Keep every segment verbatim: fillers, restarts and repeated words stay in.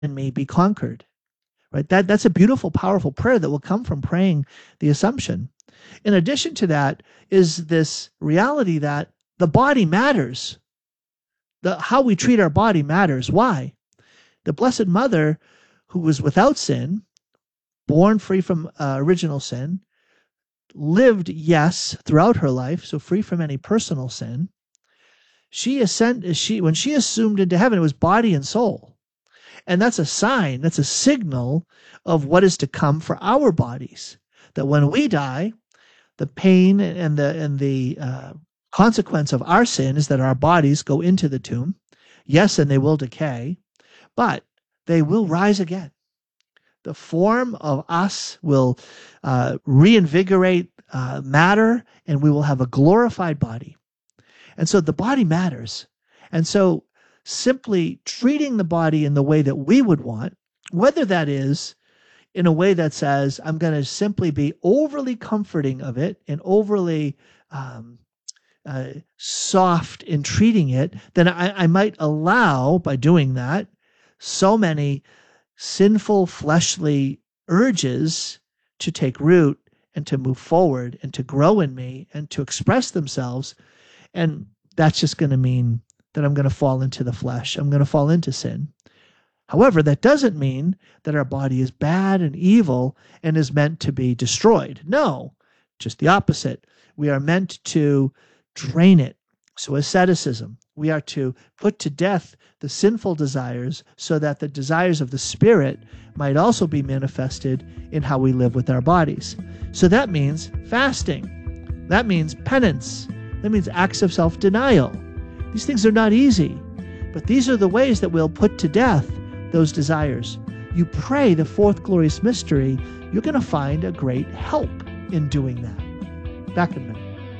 in me be conquered. Right? That, that's a beautiful, powerful prayer that will come from praying the Assumption. In addition to that is this reality that the body matters. The, how we treat our body matters. Why? The Blessed Mother, who was without sin, born free from uh, original sin, lived, yes, throughout her life, so free from any personal sin. She ascended, she, when she assumed into heaven, it was body and soul. And that's a sign, that's a signal of what is to come for our bodies. That when we die, the pain and the and the uh, consequence of our sin is that our bodies go into the tomb. Yes, and they will decay, but they will rise again. The form of us will uh, reinvigorate uh, matter, and we will have a glorified body. And so the body matters. And so simply treating the body in the way that we would want, whether that is in a way that says, I'm going to simply be overly comforting of it and overly um, uh, soft in treating it, then I, I might allow, by doing that, so many sinful fleshly urges to take root and to move forward and to grow in me and to express themselves. And that's just going to mean that I'm going to fall into the flesh. I'm going to fall into sin. However, that doesn't mean that our body is bad and evil and is meant to be destroyed. No, just the opposite. We are meant to drain it. So asceticism, we are to put to death the sinful desires so that the desires of the Spirit might also be manifested in how we live with our bodies. So that means fasting. That means penance. That means acts of self-denial. These things are not easy, but these are the ways that we'll put to death those desires. You pray the fourth glorious mystery, you're going to find a great help in doing that. Back in a minute.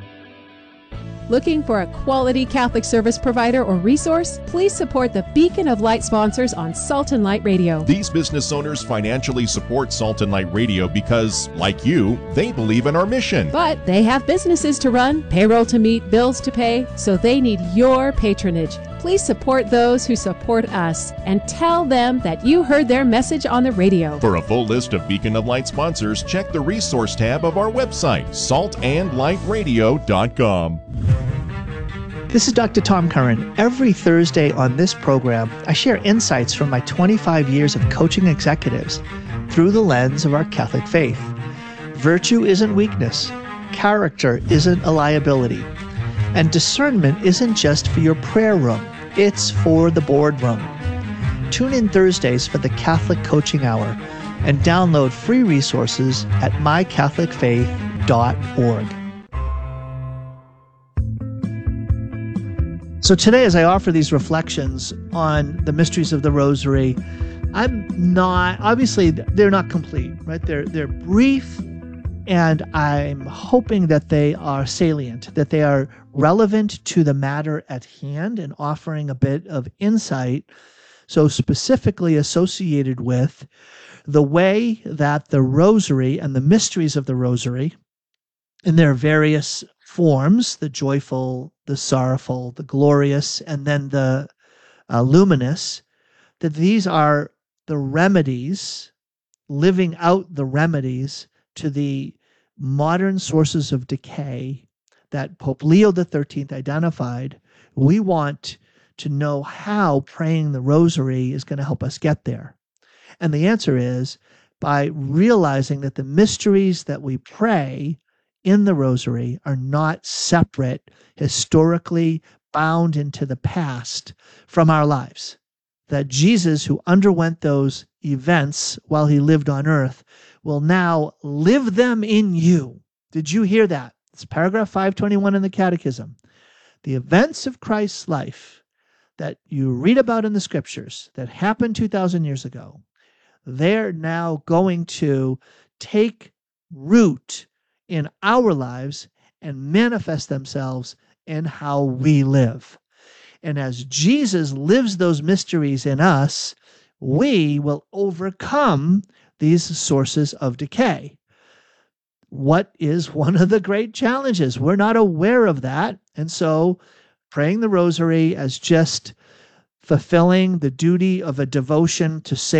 Looking for a quality Catholic service provider or resource? Please support the Beacon of Light sponsors on Salt and Light Radio. These business owners financially support Salt and Light Radio because, like you, they believe in our mission. But they have businesses to run, payroll to meet, bills to pay, so they need your patronage. Please support those who support us and tell them that you heard their message on the radio. For a full list of Beacon of Light sponsors, check the resource tab of our website, salt and light radio dot com. This is Doctor Tom Curran. Every Thursday on this program, I share insights from my twenty-five years of coaching executives through the lens of our Catholic faith. Virtue isn't weakness. Character isn't a liability. And discernment isn't just for your prayer room. It's for the boardroom. Tune in Thursdays for the Catholic Coaching Hour and download free resources at my catholic faith dot org. So today, as I offer these reflections on the mysteries of the Rosary, I'm not, obviously, they're not complete, right? They're, they're brief, and I'm hoping that they are salient, that they are relevant to the matter at hand and offering a bit of insight, so specifically associated with the way that the Rosary and the mysteries of the Rosary, in their various forms, the joyful, the sorrowful, the glorious, and then the uh, luminous, that these are the remedies, living out the remedies to the modern sources of decay that Pope Leo the thirteenth identified. We want to know how praying the Rosary is going to help us get there. And the answer is by realizing that the mysteries that we pray in the Rosary are not separate, historically bound into the past from our lives. That Jesus, who underwent those events while he lived on earth, will now live them in you. Did you hear that? It's paragraph five twenty-one in the Catechism. The events of Christ's life that you read about in the Scriptures that happened two thousand years ago, they're now going to take root in our lives and manifest themselves in how we live. And as Jesus lives those mysteries in us, we will overcome these sources of decay. What is one of the great challenges? We're not aware of that. And so praying the Rosary as just fulfilling the duty of a devotion to